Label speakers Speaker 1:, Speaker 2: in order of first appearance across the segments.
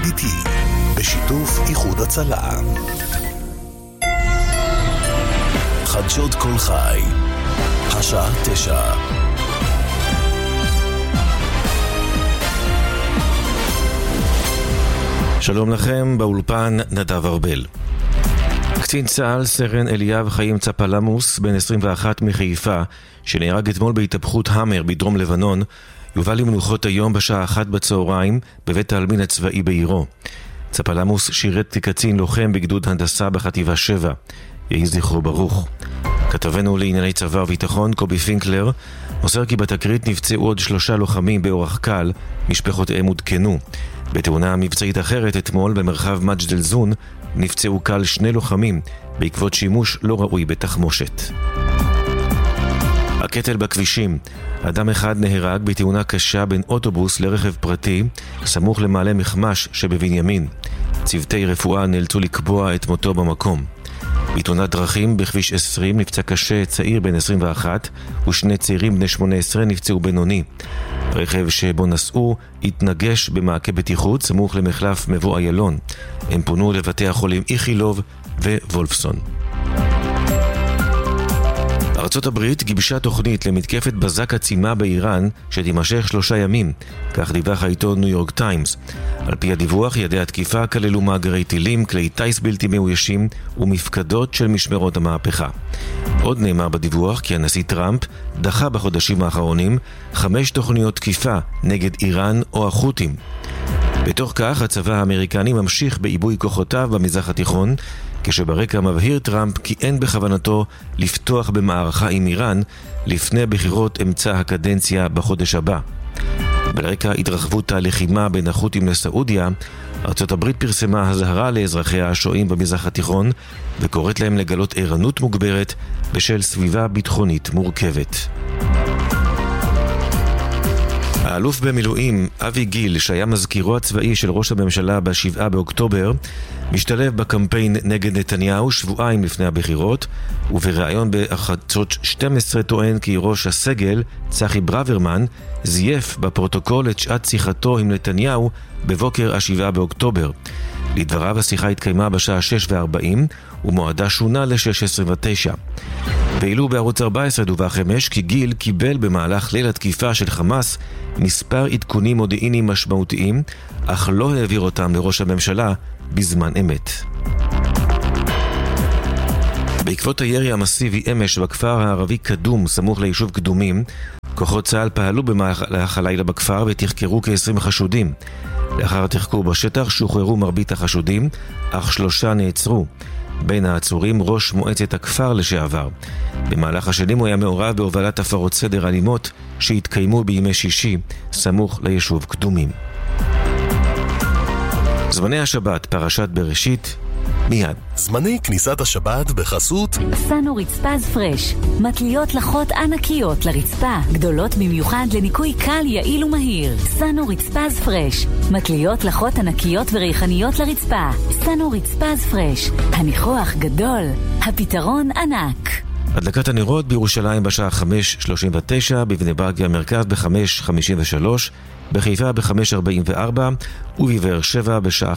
Speaker 1: IDT בשיתוף איחוד הצלה. חדשות כל חי, השעה 9.
Speaker 2: שלום לכם, באולפן נדב ארבל. קצין צה"ל סרן אליאב חיים צפלמוס, בן 21 מחיפה, שנהרג אתמול בהתהפכות המר בדרום לבנון, יובא למנוחות היום בשעה 1 בצהריים בבית העלמין הצבאי בעירו. צפלמוס שירת כקצין לוחם בגדוד הנדסה בחטיבה 7. יהי זכרו ברוך. כתבנו לענייני צבא וביטחון קובי פינקלר מוסר כי בתקרית נפצעו עוד 3 לוחמים באורח קל, משפחותיהם עודכנו. בתאונה מבצעית אחרת אתמול במרחב מג'דל זון נפצעו קל 2 לוחמים בעקבות שימוש לא ראוי בתחמושת. הקטל בכבישים. אדם אחד נהרג בתאונה קשה בין אוטובוס לרכב פרטי סמוך למעלה מחמש שבבנימין. צוותי רפואה נאלצו לקבוע את מותו במקום. בתאונת דרכים בכביש 20 נפצע קשה צעיר בן 21 ו2 צעירים בני 18 נפצעו בינוני. רכב שבו נסעו התנגש במעקה בטיחות סמוך למחלף מבוא איילון. הם פונו לבתי החולים איכילוב ווולפסון. ארצות הברית גיבשה תוכנית למתקפת בזק עצימה באיראן שתימשך 3 ימים, כך דיווח העיתון ניו יורק טיימס. על פי הדיווח, יעדי התקיפה כללו מאגרי טילים, כלי טייס בלתי מאוישים ומפקדות של משמרות המהפכה. עוד נאמר בדיווח כי הנשיא טראמפ דחה בחודשים האחרונים 5 תוכניות תקיפה נגד איראן או החות'ים. בתוך כך, הצבא האמריקני ממשיך בעיבוי כוחותיו במזרח התיכון, כשברקע מבהיר טראמפ כי אין בכוונתו לפתוח במערכה עם איראן לפני בחירות אמצע הקדנציה בחודש הבא. ברקע התרחבות הלחימה בין החות'ים לסעודיה, ארצות הברית פרסמה הזהרה לאזרחיה השוהים במזרח התיכון וקוראת להם לגלות ערנות מוגברת בשל סביבה ביטחונית מורכבת. האלוף במילואים אבי גיל, שהיה מזכירו הצבאי של ראש הממשלה ב7 באוקטובר, משתלב בקמפיין נגד נתניהו שבועיים לפני הבחירות, ובראיון בחדשות 12 טוען כי ראש הסגל, צחי ברוורמן, זייף בפרוטוקול את שעת שיחתו עם נתניהו בבוקר ה7 באוקטובר. לדבריו השיחה התקיימה בשעה 6:40 ומועדה שונה ל-6:29. ואילו בערוץ 14 דווח אמש כי גיל קיבל במהלך ליל התקיפה של חמאס מספר עדכונים מודיעיניים משמעותיים, אך לא העביר אותם לראש הממשלה בזמן אמת. בעקבות הירי המסיבי אמש בכפר הערבי קדום סמוך ליישוב קדומים, כוחות צה"ל פעלו במהלך הלילה בכפר ותחקרו כ-20 חשודים. לאחר התחקור בשטח שוחררו מרבית החשודים, אך 3 נעצרו. בין העצורים ראש מועצת הכפר לשעבר. במהלך השנים הוא היה מעורב בהובלת הפרות סדר אלימות שהתקיימו בימי שישי סמוך ליישוב קדומים. זמני השבת, פרשת בראשית, מיד.
Speaker 1: זמני כניסת השבת בחסות
Speaker 3: סנו רצפז פרש, מטליות לחות ענקיות לרצפה, גדולות במיוחד לניקוי קל, יעיל ומהיר. סנו רצפז פרש, מטליות לחות ענקיות וריחניות לרצפה. סנו רצפז פרש, הניחוח גדול, הפתרון ענק.
Speaker 2: הדלקת הנרות בירושלים בשעה 5:39, בבני ברק והמרכז ב-5:53, בחיפה ב-5:44 ובבאר שבע בשעה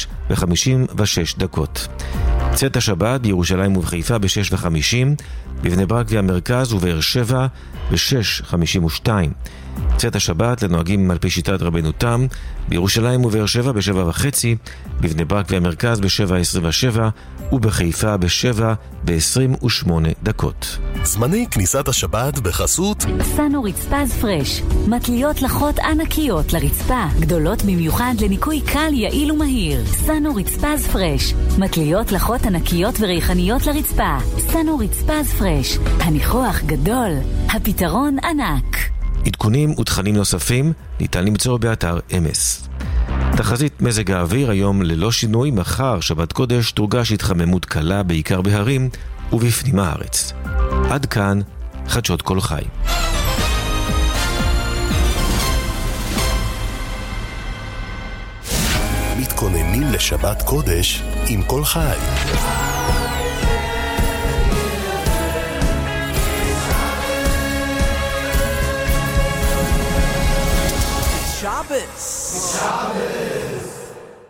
Speaker 2: 5:56. צאת השבת בירושלים ובחיפה ב-6:50, בבני ברק והמרכז ובאר שבע ב-6:52. צאת השבת לנוהגים על פי שיטת רבנו תם בירושלים ובאר שבע ב-7:30, בבני ברק והמרכז ב-7:27 ובחיפה ב-7:28.
Speaker 1: זמני כניסת השבת בחסות
Speaker 3: סנו רצפז פרש, מטליות לחות ענקיות לרצפה, גדולות במיוחד לניקוי קל, יעיל ומהיר. סנו רצפז פרש, מטליות לחות ענקיות וריחניות לרצפה. סנו רצפז פרש, הניחוח גדול, הפתרון ענק.
Speaker 2: עדכונים ותכנים נוספים ניתן למצוא באתר אמס. תחזית מזג האוויר היום ללא שינוי, מחר שבת קודש תורגש התחממות קלה בעיקר בהרים ובפנים הארץ. עד כאן חדשות כל חי.
Speaker 1: מתכוננים לשבת קודש עם כל חי.
Speaker 4: Shabbos.